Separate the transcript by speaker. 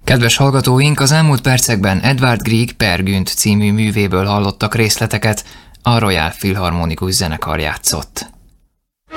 Speaker 1: Kedves hallgatóink, az elmúlt percekben Edvard Grieg Per Gynt című művéből hallottak részleteket, a Royal Philharmonikus Zenekar játszott.